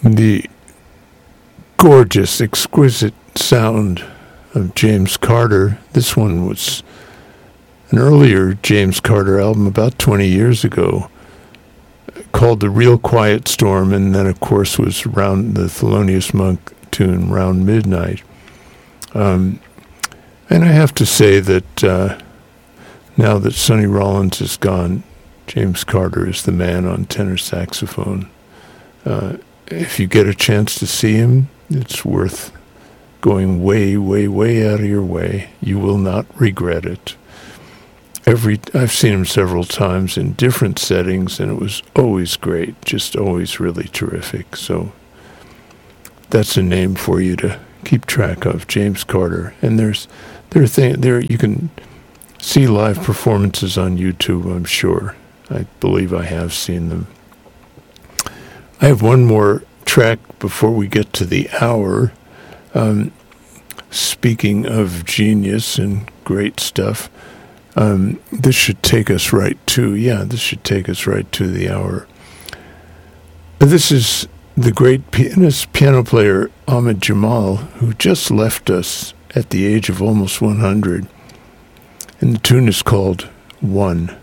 The gorgeous, exquisite sound of James Carter. This one was an earlier James Carter album about 20 years ago called The Real Quiet Storm, and then, of course, was around the Thelonious Monk tune, Round Midnight. And I have to say that now that Sonny Rollins is gone, James Carter is the man on tenor saxophone. If you get a chance to see him, it's worth going way, way, way out of your way. You will not regret it. I've seen him several times in different settings, and it was always great, just always really terrific. So that's a name for you to keep track of, James Carter. And there you can see live performances on YouTube, I'm sure. I believe I have seen them. I have one more track before we get to the hour. Speaking of genius and great stuff, this should take us right to the hour. This is the great piano player Ahmad Jamal, who just left us at the age of almost 100. And the tune is called One.